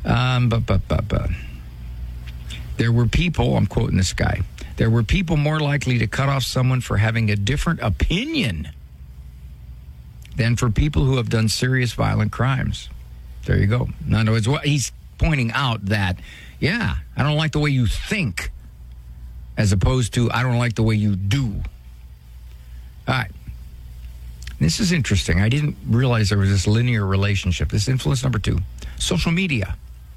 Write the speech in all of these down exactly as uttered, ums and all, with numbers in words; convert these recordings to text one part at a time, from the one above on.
Um, but, but, but, but. There were people, I'm quoting this guy, there were people more likely to cut off someone for having a different opinion than for people who have done serious violent crimes. There you go. In other words, what he's pointing out that, yeah, I don't like the way you think, as opposed to I don't like the way you do. All right. This is interesting. I didn't realize there was this linear relationship. This is influence number two. Social media.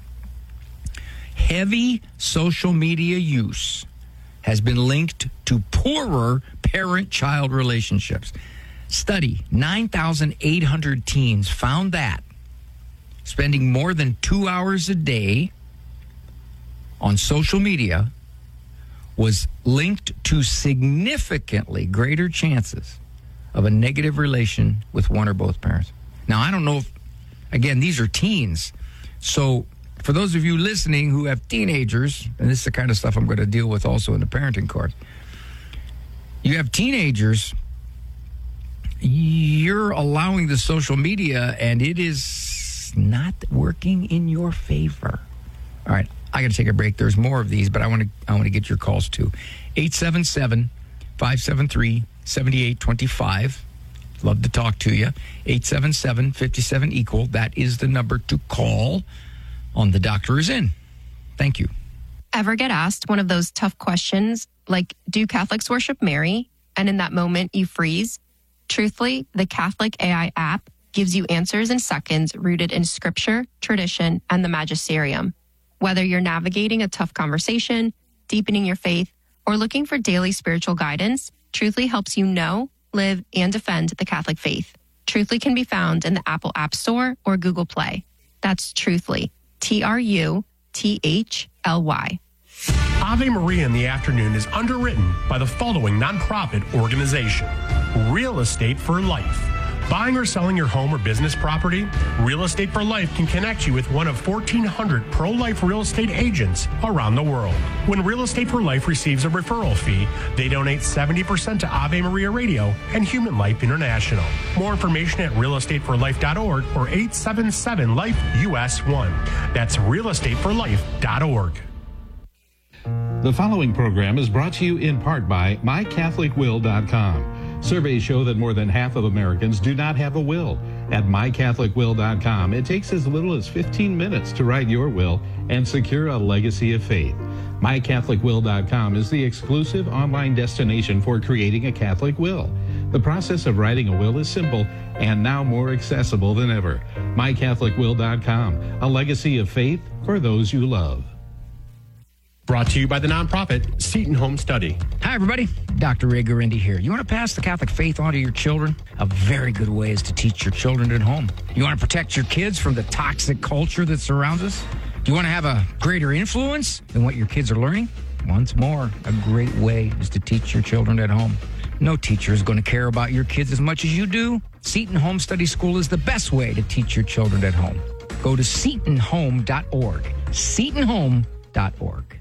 Heavy social media use has been linked to poorer parent-child relationships. Study, nine thousand eight hundred teens found that spending more than two hours a day on social media was linked to significantly greater chances of a negative relation with one or both parents. Now, I don't know if, again, these are teens. So for those of you listening who have teenagers, and this is the kind of stuff I'm going to deal with also in the parenting course, you have teenagers, you're allowing the social media, and it is not working in your favor. All right, I got to take a break. There's more of these, but I want to I want to get your calls too. eight seven seven, five seven three, seven eight two five. Love to talk to you. eight seven seven, five seven, equal. That is the number to call on The Doctor Is In. Thank you. Ever get asked one of those tough questions like, do Catholics worship Mary? And in that moment, you freeze? Truthfully, the Catholic A I app gives you answers in seconds rooted in scripture, tradition, and the magisterium. Whether you're navigating a tough conversation, deepening your faith, or looking for daily spiritual guidance, Truthfully helps you know, live, and defend the Catholic faith. Truthfully can be found in the Apple App Store or Google Play. That's Truthfully, T R U T H L Y. Ave Maria in the Afternoon is underwritten by the following nonprofit organization: Real Estate for Life. Buying or selling your home or business property? Real Estate for Life can connect you with one of fourteen hundred pro-life real estate agents around the world. When Real Estate for Life receives a referral fee, they donate seventy percent to Ave Maria Radio and Human Life International. More information at real estate for life dot org or eight seven seven, life U S one. That's real estate for life dot org. The following program is brought to you in part by my catholic will dot com. Surveys show that more than half of Americans do not have a will. At my catholic will dot com, it takes as little as fifteen minutes to write your will and secure a legacy of faith. my catholic will dot com is the exclusive online destination for creating a Catholic will. The process of writing a will is simple and now more accessible than ever. my catholic will dot com, a legacy of faith for those you love. Brought to you by the nonprofit Seton Home Study. Hi, everybody. Doctor Ray Guarendi here. You want to pass the Catholic faith on to your children? A very good way is to teach your children at home. You want to protect your kids from the toxic culture that surrounds us? Do you want to have a greater influence in what your kids are learning? Once more, a great way is to teach your children at home. No teacher is going to care about your kids as much as you do. Seton Home Study School is the best way to teach your children at home. Go to seton home dot org. seton home dot org.